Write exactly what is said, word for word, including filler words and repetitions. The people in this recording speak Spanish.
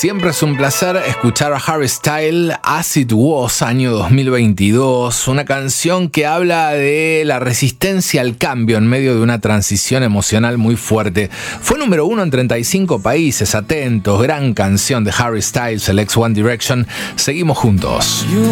Siempre es un placer escuchar a Harry Styles, As It Was, año dos mil veintidós, una canción que habla de la resistencia al cambio en medio de una transición emocional muy fuerte. Fue número uno en treinta y cinco países, atentos, gran canción de Harry Styles, el ex One Direction. Seguimos juntos.